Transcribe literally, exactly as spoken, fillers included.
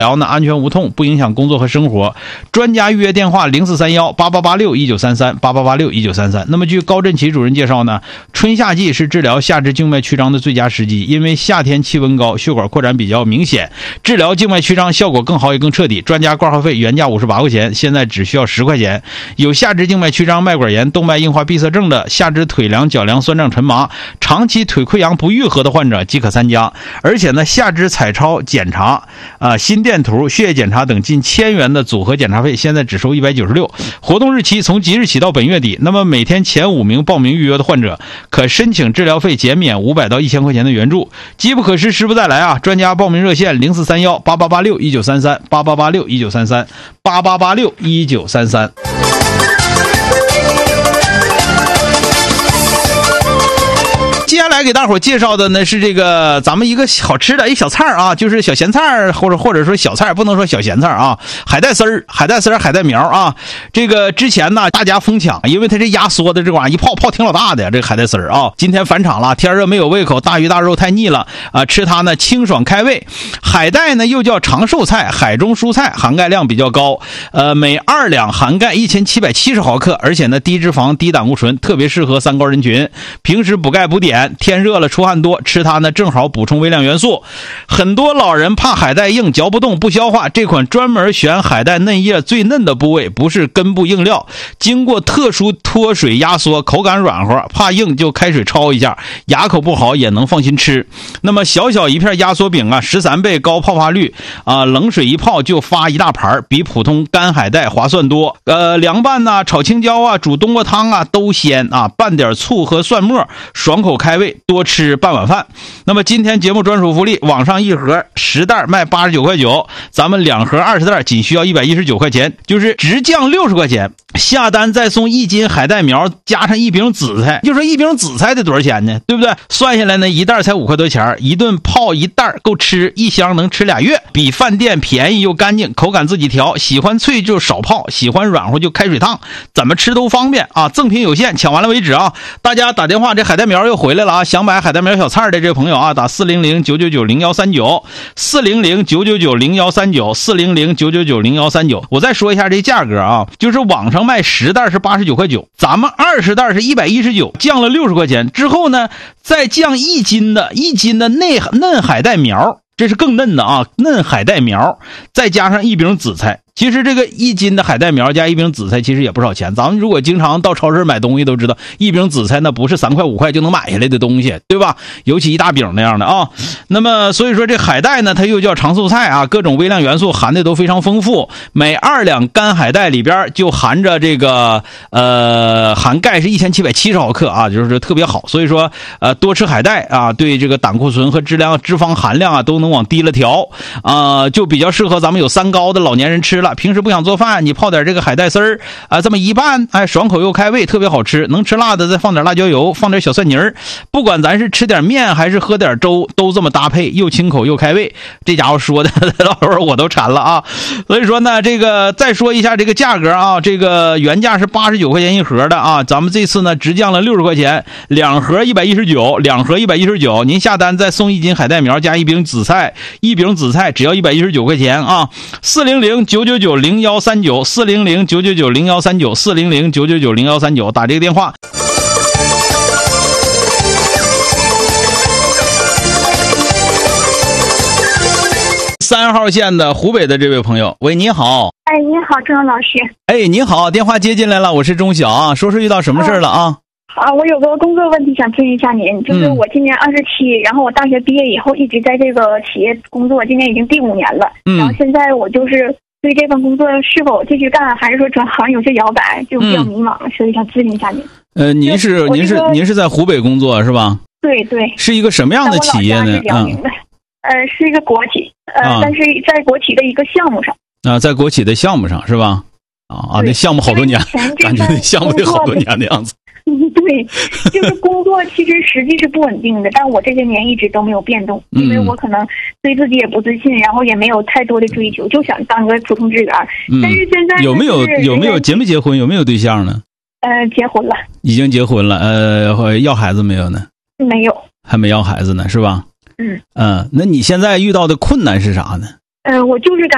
然后呢，安全无痛，不影响工作和生活。专家预约电话零四三一八八八六一九三三 八八八六一九三三。那么据高振奇主任介绍呢，春夏季是治疗下肢静脉曲张的最佳时机，因为夏天气温高，血管扩展比较明显，治疗静脉曲张效果更好也更彻底。专家挂号费原价五十八块钱，现在只需要十块钱。有下肢静脉曲张、脉管炎、动脉硬化闭塞症的，下肢腿凉、脚凉、酸胀、沉麻，长期腿溃疡不愈合的患者即可参加。而且呢，下肢彩超检查、啊、呃、心电图、血液检查等近千元的组合检查费，现在只收一百九十六。活动日期从即日起到本月底。那么每天前五名报名预约的患者可申请治疗费减免五百到一千块钱的援助。机不可失，失不再来啊！专家报名热线零四三一八八八六一九三三 八八八六一九三三 八八八六一九三三。接下来给大伙介绍的呢是这个咱们一个好吃的一小菜啊，就是小咸菜或者或者说小菜，不能说小咸菜啊，海带丝儿、海带丝儿、海带苗啊。这个之前呢大家疯抢，因为它这压缩的这玩意儿一泡泡挺老大的呀，这个海带丝儿啊。今天返场了，天热没有胃口，大鱼大肉太腻了啊，吃它呢清爽开胃。海带呢又叫长寿菜、海中蔬菜，含钙量比较高，呃，每二两含钙一千七百七十毫克，而且呢低脂肪、低胆固醇，特别适合三高人群。平时补钙补碘。天热了出汗多，吃它呢正好补充微量元素。很多老人怕海带硬，嚼不动不消化，这款专门选海带嫩叶最嫩的部位，不是根部硬料，经过特殊脱水压缩，口感软和，怕硬就开水焯一下，牙口不好也能放心吃。那么小小一片压缩饼啊，十三倍高泡发率啊，冷水一泡就发一大盘，比普通干海带划算多。呃，凉拌呐、啊、炒青椒啊、煮冬瓜汤啊都鲜啊，拌点醋和蒜末，爽口开胃，多吃半碗饭。那么今天节目专属福利，网上一盒十袋卖八十九块九，咱们两盒二十袋仅需要一百一十九块钱，就是直降六十块钱。下单再送一斤海带苗加上一饼紫菜，就说一饼紫菜得多少钱呢？对不对？算下来呢，一袋才五块多钱，一顿泡一袋够吃，一箱能吃俩月，比饭店便宜又干净，口感自己调，喜欢脆就少泡，喜欢软和就开水烫，怎么吃都方便啊！赠品有限，抢完了为止啊！大家打电话，这海带苗又回来了啊！想买海带苗小菜的这位朋友啊，打四零零九九九零一三九 四零零九九九零一三九 四零零九九九零一三九。我再说一下这价格啊，就是网上卖十袋是八十九块九，咱们二十袋是一百一十九，降了六十块钱之后呢，再降一斤的一斤的内嫩海带苗，这是更嫩的啊，嫩海带苗，再加上一饼紫菜。其实这个一斤的海带苗加一饼紫菜其实也不少钱，咱们如果经常到超市买东西都知道，一饼紫菜那不是三块五块就能买下来的东西，对吧？尤其一大饼那样的啊。那么所以说这海带呢，它又叫长寿菜啊，各种微量元素含的都非常丰富。每二两干海带里边就含着这个呃含钙是一千七百七十毫克啊，就是特别好。所以说呃多吃海带啊，对这个胆固醇和质量脂肪含量啊都能往低了调啊、呃，就比较适合咱们有三高的老年人吃了。平时不想做饭，你泡点这个海带丝儿啊，这么一拌，哎，爽口又开胃，特别好吃。能吃辣的再放点辣椒油，放点小蒜泥儿，不管咱是吃点面还是喝点粥，都这么搭配，又清口又开胃。这家伙说的老头我都馋了啊！所以说呢，这个再说一下这个价格啊，这个原价是八十九块钱一盒的啊，咱们这次呢直降了六十块钱，两盒一百一十九，两盒一百一十九，您下单再送一斤海带苗加一饼紫菜，一饼紫菜只要一百一十九块钱啊！四零零九九九零一三九 四零零九九九零一三九 四零零九九九零一三九，打这个电话。三号线的湖北的这位朋友，喂，你好。 哎，你好，郑老师。 哎，你好，电话接进来了，我是钟晓啊，说是遇到什么事了啊？ 啊，我有个工作问题想咨询一下您，就是我今年二十七，然后我大学毕业以后一直在这个企业工作，今年已经第五年了，嗯，然后现在我就是对这份工作是否继续干，还是说转行有些摇摆，就比较迷茫，嗯、所以想咨询一下您。呃， 您是您是您是在湖北工作是吧？ 对对。 是一个什么样的企业呢？ 嗯，呃，是一个国企，呃，啊、但是在国企的一个项目上。啊， 在国企的项目上是吧？啊啊，那项目好多年，感觉那项目得好多年的样子。 嗯，对，就是工作其实实际是不稳定的，但我这些年一直都没有变动，因为我可能对自己也不自信，然后也没有太多的追求，就想当个普通职员。嗯、但是现在有没有有没有结没结婚，有没有对象呢？ 呃，结婚了， 已经结婚了。呃，要孩子没有呢？ 没有， 还没要孩子呢，是吧？嗯嗯，那你现在遇到的困难是啥呢？ 呃，我就是感